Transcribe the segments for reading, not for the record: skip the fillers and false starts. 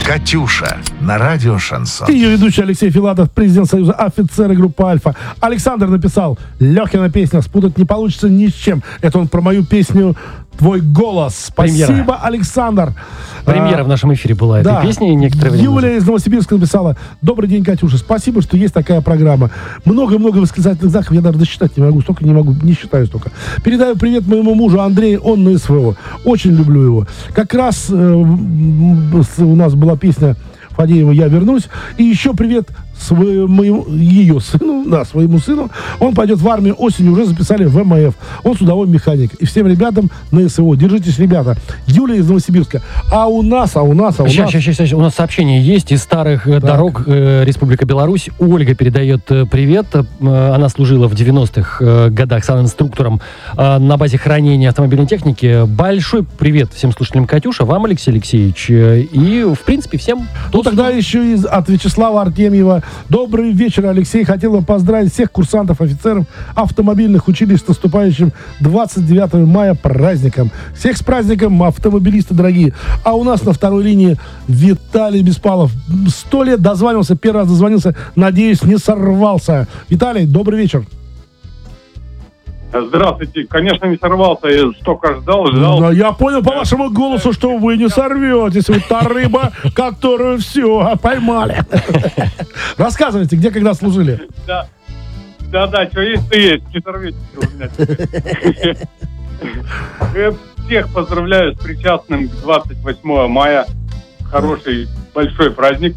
«Катюша» на радио «Шансон». Ее ведущий Алексей Филатов, президент Союза офицеры группы «Альфа». Александр написал: Лехина песня, спутать не получится ни с чем. Это он про мою песню «Твой голос». Спасибо, Премьера. Александр. Премьера в нашем эфире была этой песни некоторое время Юлия назад. из Новосибирска написала: добрый день, Катюша. Спасибо, что есть такая программа. Много-много восклицательных знаков. Я даже досчитать не могу. Столько не могу. Не считаю столько. Передаю привет моему мужу Андрею. Он на СВО. Очень люблю его. Как раз у нас была песня Фадеева «Я вернусь». И еще привет ее сыну, своему сыну. Он пойдет в армию осенью, уже записали в ВМФ. Он судовой механик. И всем ребятам на СВО. Держитесь, ребята. Юлия из Новосибирска. А у нас. Сейчас, у нас сообщение есть из старых дорог Республика Беларусь. Ольга передает привет. Она служила в 90-х годах санинструктором на базе хранения автомобильной техники. Большой привет всем слушателям «Катюша», вам, Алексей Алексеевич, и, в принципе, всем. Тогда еще от Вячеслава Артемьева. Добрый вечер, Алексей. Хотел бы поздравить всех курсантов, офицеров автомобильных училищ с наступающим 29 мая праздником. Всех с праздником, автомобилисты дорогие. А у нас на второй линии Виталий Беспалов. 100 лет дозвонился, первый раз дозвонился. Надеюсь, не сорвался. Виталий, добрый вечер. Здравствуйте. Конечно, не сорвался. Я столько ждал. Но я понял по вашему голосу, что вы не сорветесь. Вы та рыба, которую все поймали. Рассказывайте, где, когда служили. Да, что есть, то есть. Не сорветесь у меня. Я всех поздравляю с причастным к 28 мая. Хороший, большой праздник.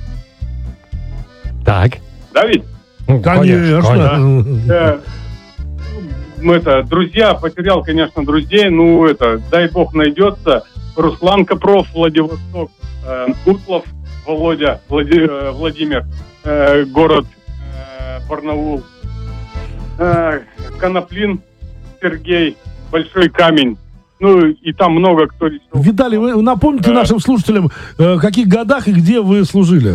Так. Да, ведь? Конечно. Друзья, потерял, конечно, друзей. Дай бог найдется. Руслан Копров, Владивосток, Утлов, Володя, Владимир, город Барнаул, Коноплин, Сергей, Большой Камень. И там много кто еще. Виталий, вы напомните нашим слушателям, в каких годах и где вы служили?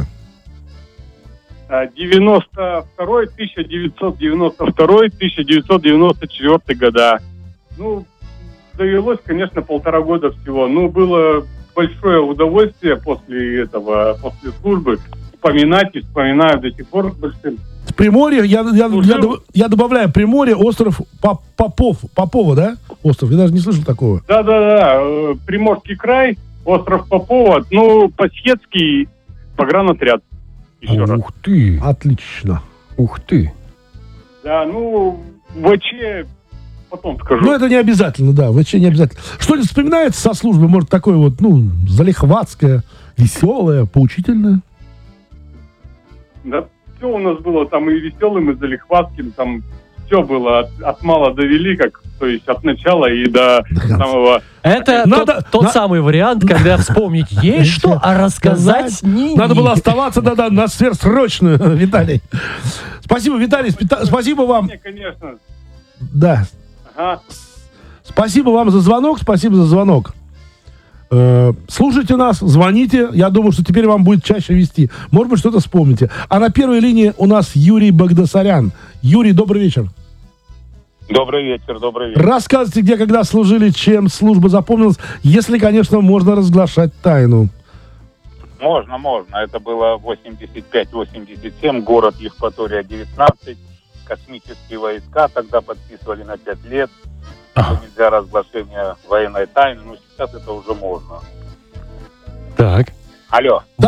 1992-1994 года. Довелось, конечно, 1,5 года всего. Было большое удовольствие после службы вспоминать, и вспоминаю до сих пор с большим. В Приморье, я добавляю, Приморье, остров Попова, да? Остров, я даже не слышал такого. Да. Приморский край, остров Попова, Пасхетский погранотряд. Ух ты! Отлично. Ух ты! Да, ВЧ потом скажу. Это не обязательно, да, ВЧ не обязательно. Что-нибудь вспоминается со службы, может, такое залихватское, веселое, поучительное? Да, все у нас было там и веселым, и залихватским, там все было от мала до вели, то есть от начала и до самого... Это тот самый вариант, когда вспомнить есть что, а рассказать не. Надо было оставаться, на сверхсрочную, Виталий. Спасибо, Виталий, спасибо вам. Конечно. Да. Ага. Спасибо вам за звонок, Слушайте нас, звоните. Я думаю, что теперь вам будет чаще вести. Может быть, что-то вспомните. А на первой линии у нас Юрий Багдасарян. Юрий, добрый вечер. Добрый вечер. Рассказывайте, где, когда служили, чем служба запомнилась, если, конечно, можно разглашать тайну. Можно. Это было 85-87, город Евпатория, 19, космические войска, тогда подписывали на 5 лет. Нельзя разглашения военной тайны, сейчас это уже можно. Так. Алло. Да.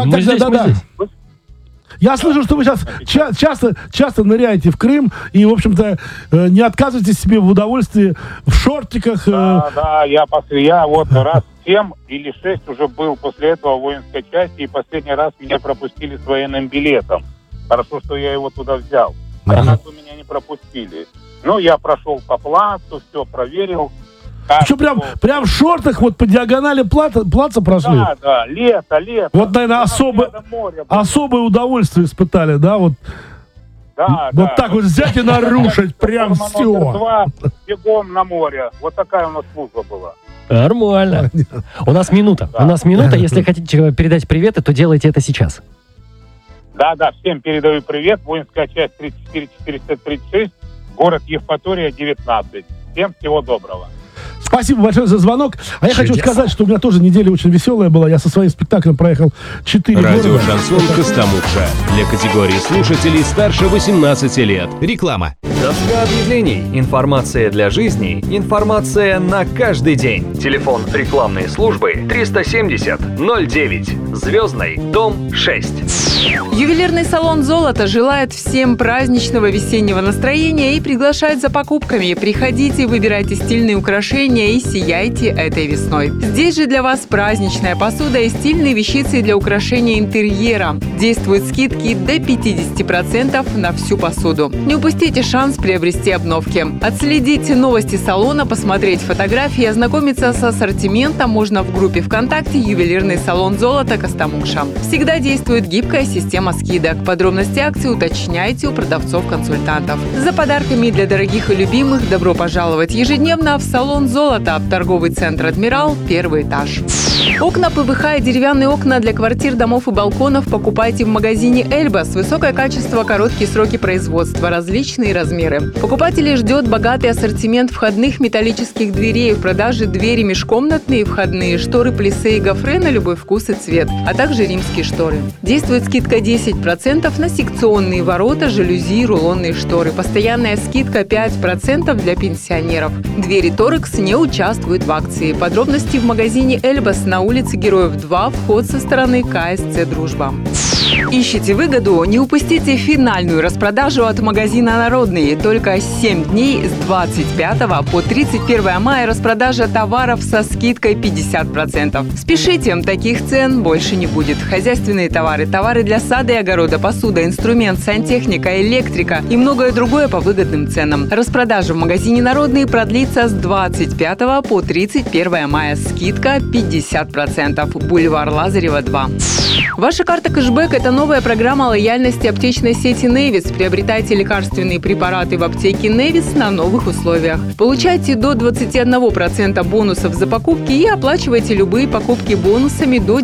Я слышу, что вы сейчас часто ныряете в Крым и, в общем-то, не отказываетесь себе в удовольствии в шортиках. Да, я раз 7 или 6 уже был после этого в воинской части, и последний раз меня пропустили с военным билетом. Хорошо, что я его туда взял. А нас меня не пропустили. Я прошел по плацу, все проверил. Что, прям в шортах по диагонали плаца прошли? Да, лето. Наверное, особое удовольствие испытали, да? Так взять и нарушить прям все. Бегом на море. Вот такая у нас служба была. Нормально. У нас минута. Если хотите передать приветы, то делайте это сейчас. Да, всем передаю привет. Воинская часть 34436, город Евпатория, 19. Всем всего доброго. Спасибо большое за звонок. А я хочу Чудеса. сказать, что у меня тоже неделя очень веселая была. Я со своим спектаклем проехал 4 Радио города. «Шансон» Костомукша. Для категории слушателей старше 18 лет. Реклама. Доска объявлений. Информация для жизни. Информация на каждый день. Телефон рекламной службы 370-09. Звездный, дом 6. Ювелирный салон «Золото» желает всем праздничного весеннего настроения и приглашает за покупками. Приходите, выбирайте стильные украшения и сияйте этой весной. Здесь же для вас праздничная посуда и стильные вещицы для украшения интерьера. Действуют скидки до 50% на всю посуду. Не упустите шанс приобрести обновки. Отследить новости салона, посмотреть фотографии, ознакомиться с ассортиментом можно в группе ВКонтакте «Ювелирный салон «Золото» Костомукша». Всегда действует гибкая система скидок. Подробности акции уточняйте у продавцов-консультантов. За подарками для дорогих и любимых добро пожаловать ежедневно в салон «Золото», торговый центр «Адмирал», 1 этаж. Окна ПВХ и деревянные окна для квартир, домов и балконов покупайте в магазине «Эльбас». Высокое качество, короткие сроки производства, различные размеры. Покупателей ждет богатый ассортимент входных металлических дверей. В продаже двери межкомнатные, входные шторы, плиссе и гофре на любой вкус и цвет, а также римские шторы. Действует скидка 10% на секционные ворота, жалюзи и рулонные шторы. Постоянная скидка 5% для пенсионеров. Двери «Торекс» не участвуют в акции. Подробности в магазине «Эльбас» на улице Героев 2, вход со стороны КСЦ «Дружба». Ищите выгоду? Не упустите финальную распродажу от магазина «Народный». Только 7 дней с 25 по 31 мая распродажа товаров со скидкой 50%. Спешите, таких цен больше не будет. Хозяйственные товары, товары для сада и огорода, посуда, инструмент, сантехника, электрика и многое другое по выгодным ценам. Распродажа в магазине «Народный» продлится с 25 по 31 мая. Скидка 50%. Бульвар Лазарева, 2. Ваша карта кэшбэк – это новая программа лояльности аптечной сети «Невис». Приобретайте лекарственные препараты в аптеке «Невис» на новых условиях. Получайте до 21% бонусов за покупки и оплачивайте любые покупки бонусами до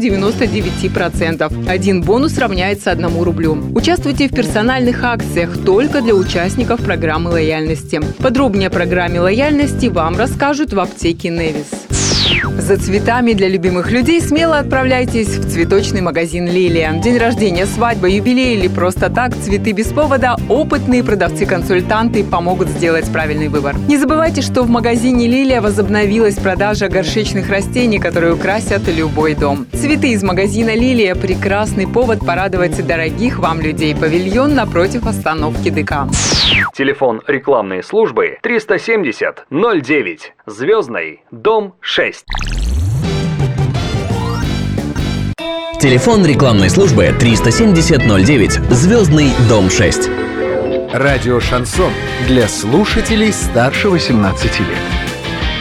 99%. Один бонус равняется 1 рублю. Участвуйте в персональных акциях только для участников программы лояльности. Подробнее о программе лояльности вам расскажут в аптеке «Невис». За цветами для любимых людей смело отправляйтесь в цветочный магазин «Лилия». День рождения, свадьба, юбилей или просто так, цветы без повода, опытные продавцы-консультанты помогут сделать правильный выбор. Не забывайте, что в магазине «Лилия» возобновилась продажа горшечных растений, которые украсят любой дом. Цветы из магазина «Лилия» – прекрасный повод порадовать дорогих вам людей. Павильон напротив остановки ДК. Телефон рекламной службы 370-09. Звездный, дом 6. Телефон рекламной службы 370-09. Звездный, дом 6. Радио «Шансон» для слушателей старше 18 лет.